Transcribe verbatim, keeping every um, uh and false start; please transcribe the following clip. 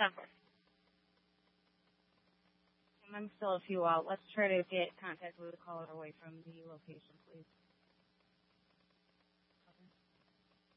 December. I'm still a few out. Let's try to get contact with the caller away from the location, please.